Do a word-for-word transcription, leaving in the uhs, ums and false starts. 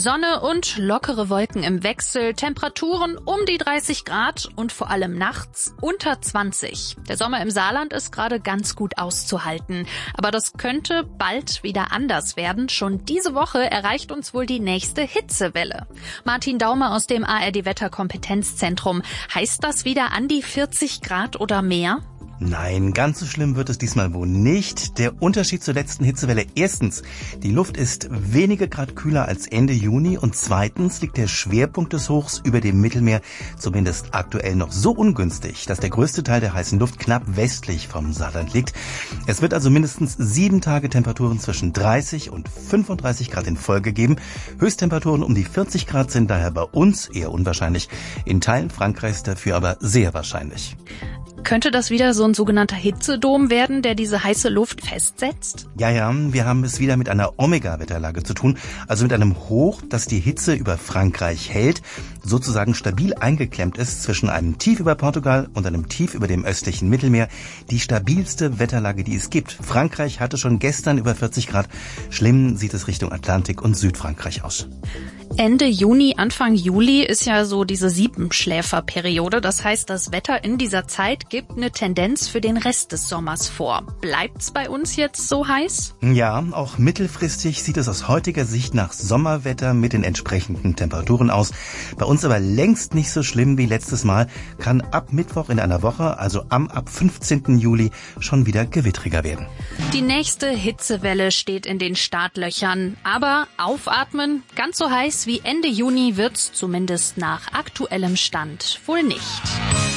Sonne und lockere Wolken im Wechsel, Temperaturen um die dreißig Grad und vor allem nachts unter zwanzig. Der Sommer im Saarland ist gerade ganz gut auszuhalten. Aber das könnte bald wieder anders werden. Schon diese Woche erreicht uns wohl die nächste Hitzewelle. Martin Daumer aus dem A R D-Wetterkompetenzzentrum. Heißt das wieder an die vierzig Grad oder mehr? Nein, ganz so schlimm wird es diesmal wohl nicht. Der Unterschied zur letzten Hitzewelle: Erstens, die Luft ist wenige Grad kühler als Ende Juni, und zweitens liegt der Schwerpunkt des Hochs über dem Mittelmeer zumindest aktuell noch so ungünstig, dass der größte Teil der heißen Luft knapp westlich vom Saarland liegt. Es wird also mindestens sieben Tage Temperaturen zwischen dreißig und fünfunddreißig Grad in Folge geben. Höchsttemperaturen um die vierzig Grad sind daher bei uns eher unwahrscheinlich, in Teilen Frankreichs dafür aber sehr wahrscheinlich. Könnte das wieder so ein sogenannter Hitzedom werden, der diese heiße Luft festsetzt? Ja, ja, wir haben es wieder mit einer Omega-Wetterlage zu tun, also mit einem Hoch, das die Hitze über Frankreich hält, sozusagen stabil eingeklemmt ist zwischen einem Tief über Portugal und einem Tief über dem östlichen Mittelmeer. Die stabilste Wetterlage, die es gibt. Frankreich hatte schon gestern über vierzig Grad. Schlimm sieht es Richtung Atlantik und Südfrankreich aus. Ende Juni, Anfang Juli ist ja so diese Siebenschläferperiode. Das heißt, das Wetter in dieser Zeit gibt eine Tendenz für den Rest des Sommers vor. Bleibt's bei uns jetzt so heiß? Ja, auch mittelfristig sieht es aus heutiger Sicht nach Sommerwetter mit den entsprechenden Temperaturen aus. Bei uns aber längst nicht so schlimm wie letztes Mal. Kann ab Mittwoch in einer Woche, also am ab fünfzehnten Juli, schon wieder gewittriger werden. Die nächste Hitzewelle steht in den Startlöchern. Aber aufatmen, ganz so heiß wie Ende Juni wird's zumindest nach aktuellem Stand wohl nicht.